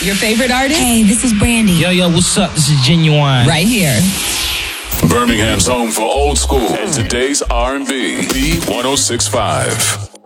Your favorite artist? Hey, this is Brandy. Yo, what's up? This is Genuine. Right here. Birmingham's home for old school and today's R&B. B1065.